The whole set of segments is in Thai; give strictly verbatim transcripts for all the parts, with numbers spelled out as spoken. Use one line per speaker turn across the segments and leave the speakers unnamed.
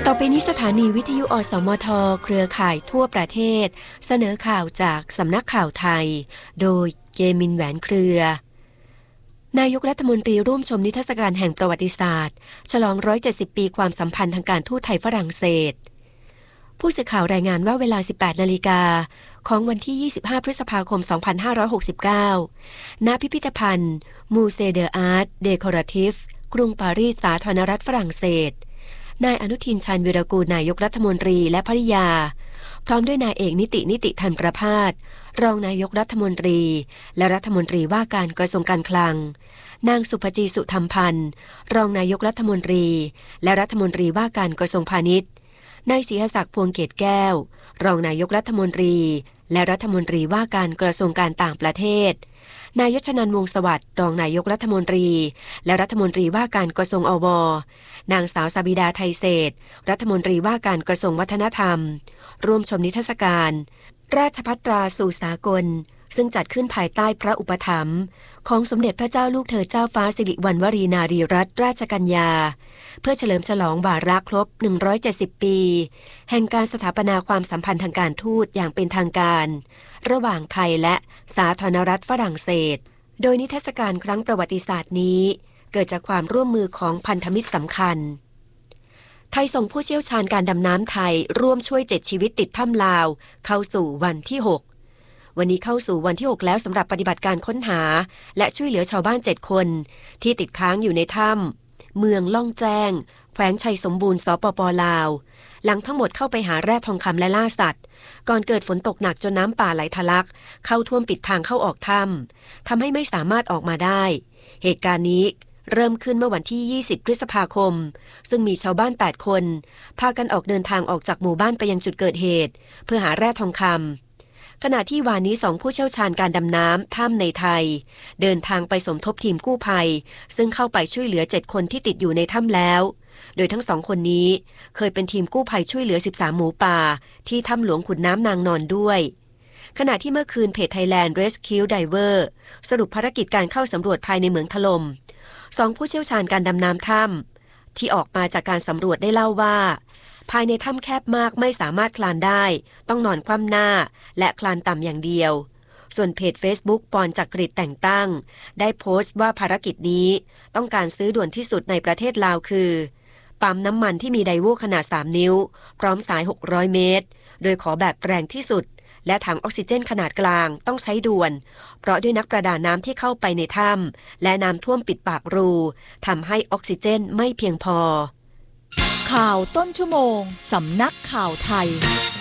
ต่อไปนี้สถานีวิทยุอสมทเครือข่ายทั่วประเทศเสนอข่าวจากสำนักข่าวไทยโดยเจมินแหวนเครือนายกรัฐมนตรีร่วมชมนิทรรศการแห่งประวัติศาสตร์ฉลองหนึ่งร้อยเจ็ดสิบปีความสัมพันธ์ทางการทูตไทยฝรั่งเศสผู้สื่อข่าวรายงานว่าเวลา สิบแปดนาฬิกาของวันที่ ยี่สิบห้า พฤษภาคม สองพันห้าร้อยหกสิบเก้า ณ พิพิธภัณฑ์มูเซเดออาร์ตเดคอราทิฟกรุงปารีสสาธารณรัฐฝรั่งเศสนายอนุทินชาญวีรกูลนายกรัฐมนตรีและภริยาพร้อมด้วยนายเอกนิตินิติธันประภาสรองนายกรัฐมนตรีและรัฐมนตรีว่าการกระทรวงการคลังนางสุภจีสุธรรมพันธ์รองนายกรัฐมนตรีและรัฐมนตรีว่าการกระทรวงพาณิชย์นายศรีหศักดิ์พวงเกตแก้วรองนายกรัฐมนตรีและรัฐมนตรีว่าการกระทรวงการต่างประเทศนายยชนันท์วงศ์สวัสดิ์รองนายกรัฐมนตรีและรัฐมนตรีว่าการกระทรวงอวนางสาวสบิดาไทยเศษรัฐมนตรีว่าการกระทรวงวัฒนธรรมร่วมชมนิทรรศการราชภัตราสู่สากลซึ่งจัดขึ้นภายใต้พระอุปถัมภ์ของสมเด็จพระเจ้าลูกเธอเจ้าฟ้าสิริวัณวรีนารีรัตนราชกัญญาเพื่อเฉลิมฉลองวาระครบหนึ่งร้อยเจ็ดสิบปีแห่งการสถาปนาความสัมพันธ์ทางการทูตอย่างเป็นทางการระหว่างไทยและสาธารณรัฐฝรั่งเศสโดยนิทรรศการครั้งประวัติศาสตร์นี้เกิดจากความร่วมมือของพันธมิตรสำคัญไทยส่งผู้เชี่ยวชาญการดำน้ำไทยร่วมช่วยเจ็ดชีวิตติดถ้ำลาวเข้าสู่วันที่หกวันนี้เข้าสู่วันที่หกแล้วสำหรับปฏิบัติการค้นหาและช่วยเหลือชาวบ้านเจ็ดคนที่ติดค้างอยู่ในถ้ำเมืองล่องแจ้งแขวงชัยสมบูรณ์สปป.ลาวหลังทั้งหมดเข้าไปหาแร่ทองคำและล่าสัตว์ก่อนเกิดฝนตกหนักจนน้ำป่าไหลทะลักเข้าท่วมปิดทางเข้าออกถ้ำทำให้ไม่สามารถออกมาได้เหตุการณ์นี้เริ่มขึ้นเมื่อวันที่ยี่สิบพฤษภาคมซึ่งมีชาวบ้านแปดคนพากันออกเดินทางออกจากหมู่บ้านไปยังจุดเกิดเหตุเพื่อหาแร่ทองคำขณะที่วานนี้สองผู้เชี่ยวชาญการดำน้ำถ้ำในไทยเดินทางไปสมทบทีมกู้ภัยซึ่งเข้าไปช่วยเหลือเจ็ดคนที่ติดอยู่ในถ้ำแล้วโดยทั้งสองคนนี้เคยเป็นทีมกู้ภัยช่วยเหลือสิบสามหมูป่าที่ถ้ำหลวงขุนน้ำนางนอนด้วยขณะที่เมื่อคืนเพจ Thailand Rescue Diver สรุปภารกิจการเข้าสำรวจภายในเหมืองถล่มสองผู้เชี่ยวชาญการดำน้ำถ้ำที่ออกมาจากการสำรวจได้เล่าว่าภายในถ้ำแคบมากไม่สามารถคลานได้ต้องนอนคว่ำหน้าและคลานต่ำอย่างเดียวส่วนเพจ Facebook ปอนจักริดแต่งตั้งได้โพสต์ว่าภารกิจนี้ต้องการซื้อด่วนที่สุดในประเทศลาวคือปั๊มน้ำมันที่มีไดโวขนาดสามนิ้วพร้อมสายหกร้อยเมตรโดยขอแบบแรงที่สุดและถังออกซิเจนขนาดกลางต้องใช้ด่วนเพราะด้วยนักประดาน้ำที่เข้าไปในถ้ำและน้ำท่วมปิดปากรูทำให้ออกซิเจนไม่เพียงพอ
ข่าวต้นชั่วโมงสำนักข่าวไทย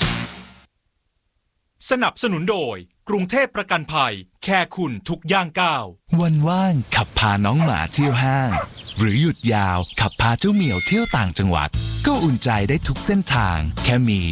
สนับสนุนโดยกรุงเทพประกันภัยแค่คุณทุกย่างก้าว
วันว่างขับพาน้องหมาเที่ยวห้างหรือหยุดยาวขับพาเจ้าเหมียวเที่ยวต่างจังหวัดก็อุ่นใจได้ทุกเส้นทางแค่มี